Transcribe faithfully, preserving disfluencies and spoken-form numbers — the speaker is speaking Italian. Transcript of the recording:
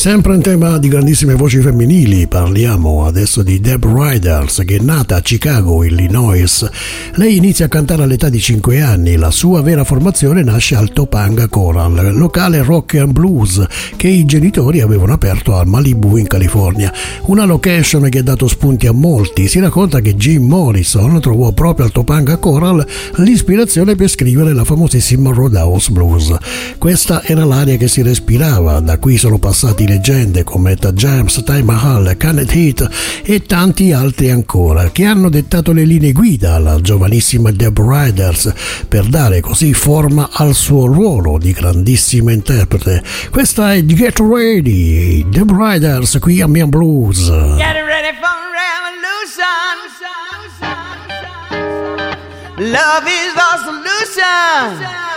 Sempre in tema di grandissime voci femminili, parliamo adesso di Deb Riders, che è nata a Chicago, Illinois. Lei inizia a cantare all'età di cinque anni. La sua vera formazione nasce al Topanga Choral, locale rock and blues che i genitori avevano aperto a Malibu in California, una location che ha dato spunti a molti. Si racconta che Jim Morrison trovò proprio al Topanga Choral l'ispirazione per scrivere la famosissima Roadhouse Blues. Questa era l'aria che si respirava. Da qui sono passati leggende come Etta James, Taj Mahal, Kenneth Heat e tanti altri ancora, che hanno dettato le linee guida alla giovanissima Deb Riders per dare così forma al suo ruolo di grandissima interprete. Questa è Get Ready, Deb Riders qui a Mia Blues. Get ready for revolution. Love is the solution.